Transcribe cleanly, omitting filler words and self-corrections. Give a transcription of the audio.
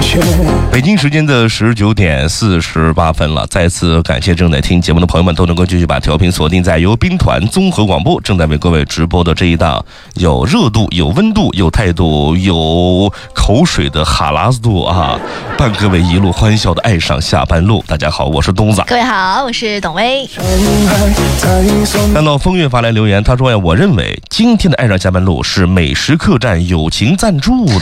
北京时间的19:48了，再次感谢正在听节目的朋友们都能够继续把调频锁定在由兵团综合广播正在为各位直播的这一档有热度、有温度、有态度、有口水的哈拉斯度啊，伴各位一路欢笑的爱上下班路。大家好，我是东子。 各位好，我是董薇。 看到风月发来留言，他说呀，我认为今天的爱上下班路是美食客栈友情赞助的。